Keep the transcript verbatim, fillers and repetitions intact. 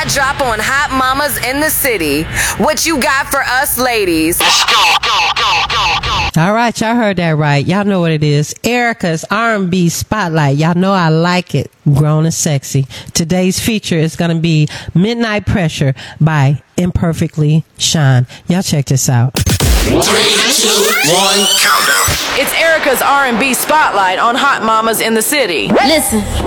drop on Hot Mamas in the City. What you got for us ladies? Let's go, go, go, go, go. All right, y'all heard that right. Y'all know what it is. Erica's R and B Spotlight. Y'all know I like it. Grown and sexy. Today's feature is going to be Midnight Pressure by Imperfectly Shine. Y'all check this out. Three, two, one, countdown. It's Erica's R and B Spotlight on Hot Mamas in the City. Listen,